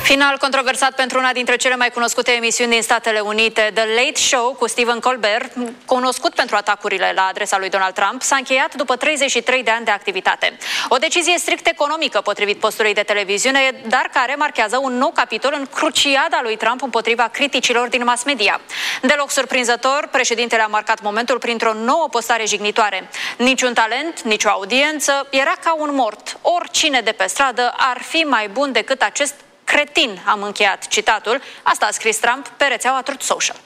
Final controversat pentru una dintre cele mai cunoscute emisiuni din Statele Unite, The Late Show cu Stephen Colbert, cunoscut pentru atacurile la adresa lui Donald Trump, s-a încheiat după 33 de ani de activitate. O decizie strict economică, potrivit postului de televiziune, dar care marchează un nou capitol în cruciada lui Trump împotriva criticilor din mass media. Deloc surprinzător, președintele a marcat momentul printr-o nouă postare jignitoare. Niciun talent, nicio audiență, era ca un mort. Oricine de pe stradă ar fi mai bun decât acest cretin, am încheiat citatul. Asta a scris Trump pe rețeaua Truth Social.